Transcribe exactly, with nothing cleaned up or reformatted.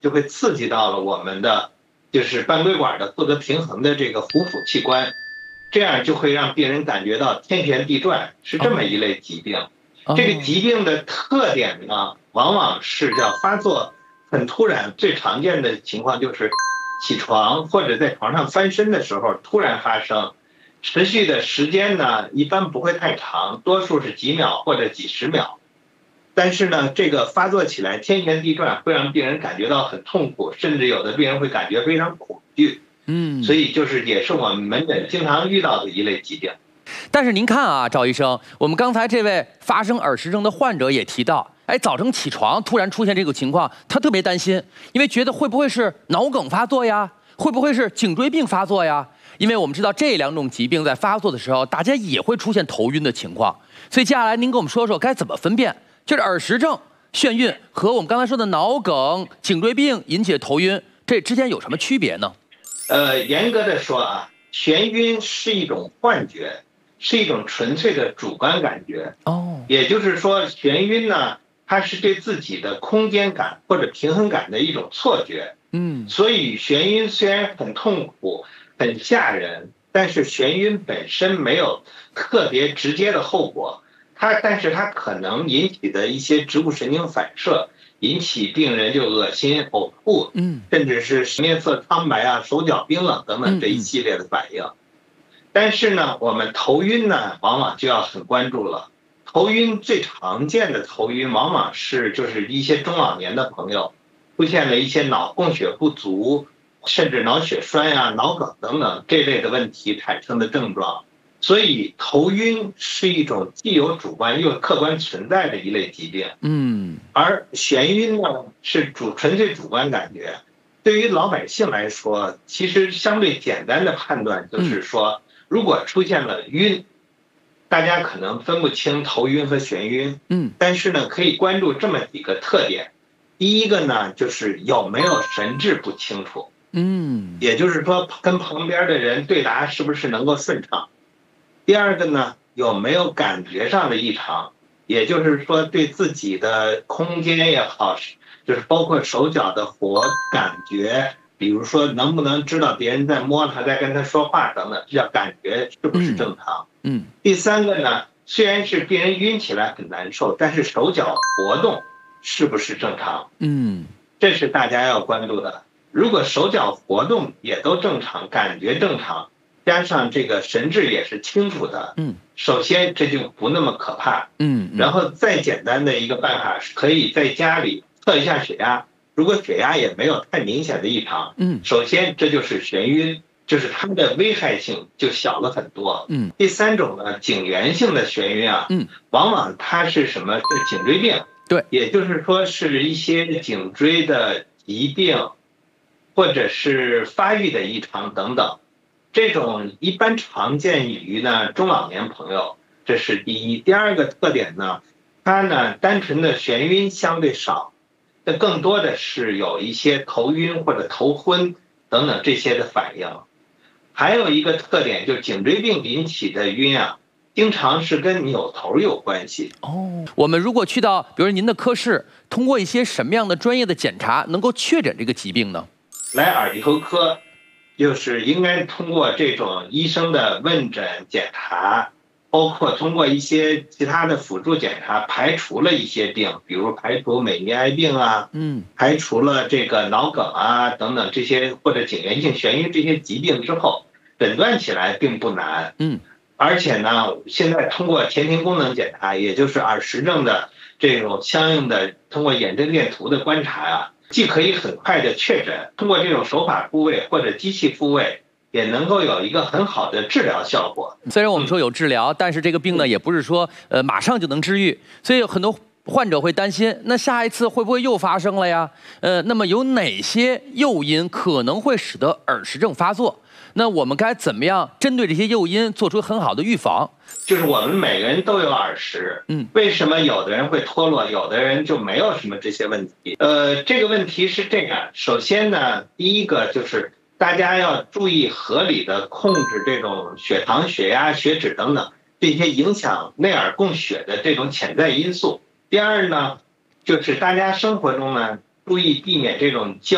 就会刺激到了我们的就是半规管的负责平衡的这个虎腹器官，这样就会让病人感觉到天旋地转，是这么一类疾病。这个疾病的特点呢，往往是叫发作很突然，最常见的情况就是起床或者在床上翻身的时候突然发生，持续的时间呢一般不会太长，多数是几秒或者几十秒。但是呢，这个发作起来天旋地转，会让病人感觉到很痛苦，甚至有的病人会感觉非常恐惧。嗯，所以就是也是我们门诊经常遇到的一类疾病。 但是您看啊，赵医生，我们刚才这位发生耳石症的患者也提到，哎，早晨起床突然出现这个情况，他特别担心，因为觉得会不会是脑梗发作呀？会不会是颈椎病发作呀？因为我们知道这两种疾病在发作的时候，大家也会出现头晕的情况。所以接下来您跟我们说说该怎么分辨，就是耳石症、眩晕和我们刚才说的脑梗、颈椎病引起的头晕，这之间有什么区别呢？ 呃，严格的说啊，眩晕是一种幻觉。是一种纯粹的主观感觉哦，也就是说，眩晕呢，它是对自己的空间感或者平衡感的一种错觉。嗯，所以眩晕虽然很痛苦、很吓人，但是眩晕本身没有特别直接的后果，它但是它可能引起的一些植物神经反射，引起病人就恶心、呕吐，嗯，甚至是面色苍白啊、手脚冰冷等等这一系列的反应。但是呢，我们头晕呢，往往就要很关注了。头晕最常见的头晕，往往是就是一些中老年的朋友出现了一些脑供血不足，甚至脑血栓呀、脑梗等等这类的问题产生的症状。所以头晕是一种既有主观又客观存在的一类疾病。嗯，而眩晕呢是主纯粹主观感觉。对于老百姓来说，其实相对简单的判断就是说。如果出现了晕，大家可能分不清头晕和眩晕，嗯，但是呢，可以关注这么几个特点。第一个呢，就是有没有神志不清楚，嗯，也就是说跟旁边的人对答是不是能够顺畅。第二个呢，有没有感觉上的异常，也就是说对自己的空间也好，就是包括手脚的活感觉。比如说，能不能知道别人在摸他，在跟他说话等等，这叫感觉是不是正常？嗯。第三个呢，虽然是病人晕起来很难受，但是手脚活动是不是正常？嗯，这是大家要关注的。如果手脚活动也都正常，感觉正常，加上这个神志也是清楚的，嗯，首先这就不那么可怕。嗯。然后再简单的一个办法是，可以在家里测一下血压。如果血压也没有太明显的异常，嗯，首先这就是眩晕，就是它的危害性就小了很多，嗯。第三种呢，颈源性的眩晕啊，嗯，往往它是什么？是颈椎病，对，也就是说是一些颈椎的疾病，或者是发育的异常等等。这种一般常见于呢中老年朋友，这是第一。第二个特点呢，它呢单纯的眩晕相对少。那更多的是有一些头晕或者头昏等等这些的反应，还有一个特点就是颈椎病引起的晕啊，经常是跟扭头有关系。 哦，我们如果去到比如您的科室，通过一些什么样的专业的检查能够确诊这个疾病呢？ 来耳鼻喉科，就是应该通过这种医生的问诊检查。包括通过一些其他的辅助检查，排除了一些病，比如排除美尼埃病啊，嗯，排除了这个脑梗啊等等这些或者颈源性眩晕这些疾病之后，诊断起来并不难，嗯，而且呢，现在通过前庭功能检查，也就是耳石症的这种相应的通过眼振电图的观察啊，既可以很快的确诊，通过这种手法复位或者机器复位。也能够有一个很好的治疗效果。 虽然我们说有治疗，但是这个病呢，也不是说呃马上就能治愈，所以有很多患者会担心，那下一次会不会又发生了呀？呃，那么有哪些诱因可能会使得耳石症发作？那我们该怎么样针对这些诱因做出很好的预防？ 就是我们每个人都有耳石，嗯，为什么有的人会脱落，有的人就没有什么这些问题？呃，这个问题是这样，首先呢，第一个就是。大家要注意合理的控制这种血糖、血压、血脂等等这些影响内耳供血的这种潜在因素。第二呢，就是大家生活中呢，注意避免这种焦